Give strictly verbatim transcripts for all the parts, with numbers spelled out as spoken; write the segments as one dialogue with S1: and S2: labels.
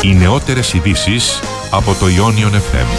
S1: Οι νεότερες ειδήσεις από το Ionion εφ εμ.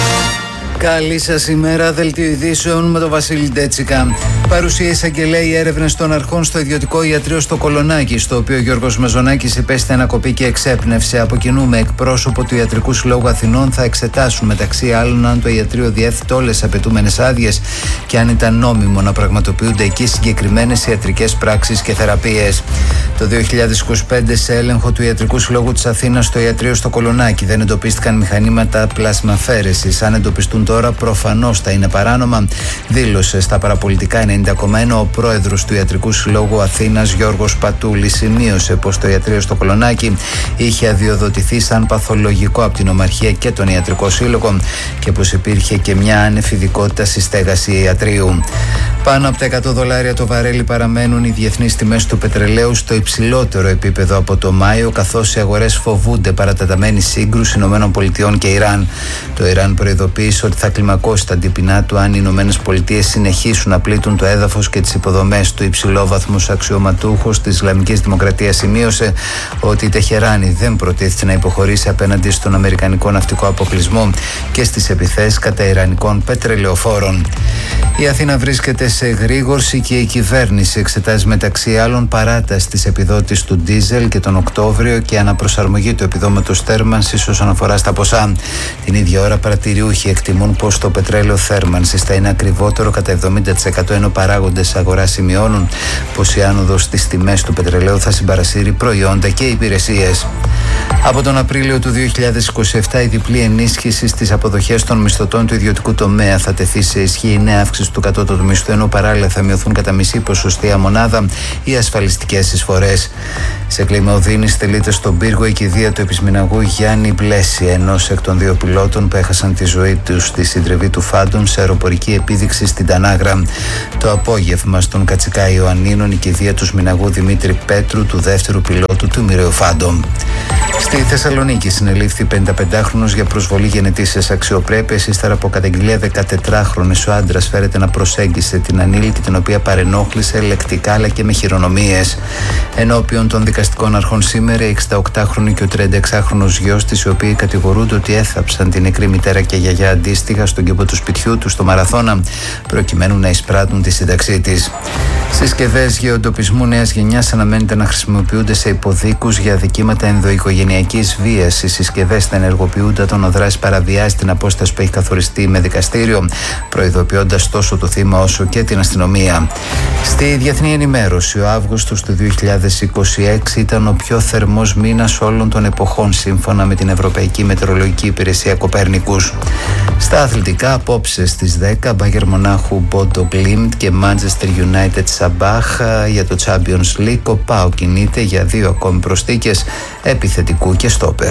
S2: Καλή σας ημέρα, δελτίο ειδήσεων με τον Βασίλη Ντέτσικα. Παρουσία εισαγγελέη έρευνες των αρχών στο ιδιωτικό ιατρείο στο Κολονάκι, στο οποίο ο Γιώργος Μαζονάκης υπέστη ανακοπή και εξέπνευσε. Από κοινού με εκπρόσωπο του Ιατρικού Συλλόγου Αθηνών θα εξετάσουν μεταξύ άλλων αν το ιατρείο διέθετε όλες τις απαιτούμενες άδειες και αν ήταν νόμιμο να πραγματοποιούνται εκεί συγκεκριμένες ιατρικές πράξεις και θεραπείες. Το δύο χιλιάδες είκοσι πέντε, σε έλεγχο του Ιατρικού Συλλόγου της Αθήνας στο ιατρείο στο Κολονάκι, δεν εντοπίστηκαν μηχανήματα πλασμαφέρεσης. Αν εντοπιστούν τώρα, προφανώς θα είναι παράνομα, δήλωσε στα παραπολιτικά ενενήντα κόμμα ένα ο πρόεδρος του Ιατρικού Συλλόγου Αθήνας Γιώργος Πατούλης. Σημείωσε πως το ιατρείο στο Κολονάκι είχε αδειοδοτηθεί σαν παθολογικό από την Ομαρχία και τον Ιατρικό Σύλλογο και πως υπήρχε και μια άνευ ειδικότητα στη στέγαση ιατρείου. Πάνω από τα εκατό δολάρια το βαρέλι παραμένουν οι διεθνείς τιμές του πετρελαίου στο υψηλότερο επίπεδο από το Μάιο, καθώς οι αγορές φοβούνται παρατεταμένη σύγκρουση ΗΠΑ και Ιράν. Το Ιράν προειδοποίησε ότι θα κλιμακώσει τα αντίπεινά του αν οι ΗΠΑ συνεχίσουν να πλήττουν το έδαφος και τις υποδομές του. Υψηλόβαθμος αξιωματούχος της Ισλαμικής Δημοκρατίας σημείωσε ότι η Τεχεράνη δεν προτίθεται να υποχωρήσει απέναντι στον αμερικανικό ναυτικό αποκλεισμό και στις επιθέσεις κατά ιρανικών πετρελαιοφόρων. Η Αθήνα βρίσκεται σε εγρήγορση και η κυβέρνηση εξετάζει μεταξύ άλλων παράταση της επιδότησης του ντίζελ και τον Οκτώβριο και αναπροσαρμογή του επιδόματος θέρμανσης όσον αφορά στα ποσά. Την ίδια ώρα, παρατηριούχοι εκτιμούν πως το πετρέλαιο θέρμανσης θα είναι ακριβότερο κατά εβδομήντα τοις εκατό, ενώ παράγοντες αγοράς σημειώνουν πως η άνοδος στις τιμές του πετρελαίου θα συμπαρασύρει προϊόντα και υπηρεσίες. Από τον Απρίλιο του δύο χιλιάδες είκοσι επτά, η διπλή ενίσχυση στις αποδοχές των μισθωτών του ιδιωτικού τομέα θα τεθεί σε ισχύ. Η νέα αύξηση του κατώτατου μισθού, ενώ παράλληλα θα μειωθούν κατά μισή ποσοστία μονάδα οι ασφαλιστικές εισφορές. Σε κλίμα οδύνης στελείται στον πύργο η κηδεία του επισμηναγού Γιάννη Μπλέση, ενός εκ των δύο πιλότων που έχασαν τη ζωή τους στη συντριβή του Φάντων σε αεροπορική επίδειξη στην Τανάγρα. Το απόγευμα στον Κατσικά Ιωαννίνων η κηδεία του σμηναγού Δημήτρη Πέτρου, του δεύτερου πιλότου του μοιραίου Φάντων. Στη Θεσσαλονίκη συνελήφθη πενηνταπεντάχρονος για προσβολή γενετήσιας αξιοπρέπειας, ύστερα από καταγγελία δεκατετράχρονης ο άντρας φέρεται να προσέγγισε την ανήλικη, την οποία παρενόχλησε λεκτικά αλλά και με χειρονομίες. Ενώπιον των δικαστικών αρχών σήμερα, η εξηνταοκτάχρονη και ο τριανταεξάχρονος γιος της, οι οποίοι κατηγορούνται ότι έθαψαν την νεκρή μητέρα και γιαγιά αντίστοιχα στον κήπο του σπιτιού του στο Μαραθώνα, προκειμένου να εισπράττουν τη σύνταξή της. Συσκευές γεωντοπισμού νέας γενιάς αναμένεται να χρησιμοποιούνται σε υποδίκους για αδικήματα ενδοοικογενειακής βίας. Οι συσκευές θα ενεργοποιούνται όταν ο δράσης παραβιάζει την απόσταση που έχει καθοριστεί με δικαστήριο, προειδοποιώντας τόσο το θύμα όσο και την αστυνομία. Στη διεθνή ενημέρωση, ο Αύγουστος του δύο χιλιάδες είκοσι έξι ήταν ο πιο θερμός μήνας όλων των εποχών, σύμφωνα με την Ευρωπαϊκή Μετεωρολογική Υπηρεσία Κοπέρνικους. Στα αθλητικά, απόψε στις δέκα, Μπάγερ Μονάχου Μπόντο Γκλίμπ και Manchester United Σαμπάχ για το Champions League. Ο ΠΑΟ κινείται για δύο ακόμη προσθήκες επιθετικού και στόπερ.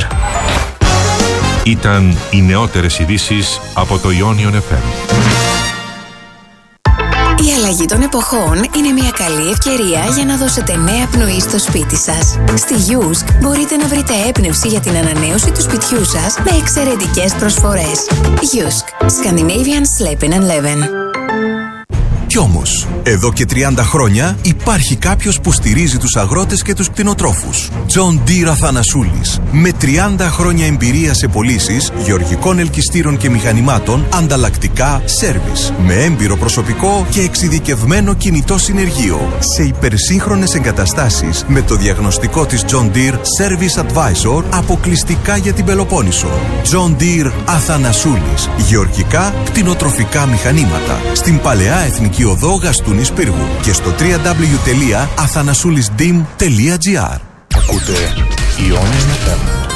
S1: Ήταν οι νεότερες ειδήσεις από το Ionion εφ εμ.
S3: Η αλλαγή των εποχών είναι μια καλή ευκαιρία για να δώσετε νέα πνοή στο σπίτι σας. Στη Γιούσκ μπορείτε να βρείτε έμπνευση για την ανανέωση του σπιτιού σας με εξαιρετικές προσφορές. Γιούσκ, Scandinavian Sleeping and Living.
S4: Κι όμως, εδώ και τριάντα χρόνια υπάρχει κάποιος που στηρίζει τους αγρότες και τους κτηνοτρόφους. John Deere Αθανασούλης. Με τριάντα χρόνια εμπειρία σε πωλήσεις γεωργικών ελκυστήρων και μηχανημάτων, ανταλλακτικά, σέρβις. Με έμπειρο προσωπικό και εξειδικευμένο κινητό συνεργείο. Σε υπερσύγχρονες εγκαταστάσεις με το διαγνωστικό της John Deere Service Advisor αποκλειστικά για την Πελοπόννησο. John Deere Αθανασούλης. Γεωργικά, κτηνοτροφικά μηχανήματα. Στην Παλαιά Εθνική Οδό Γαστούνης Πύργου και στο double-u double-u double-u τελεία αθανασούλης ντι ι εμ τελεία τζι άρ.
S1: Ακούτε Ionion εφ εμ.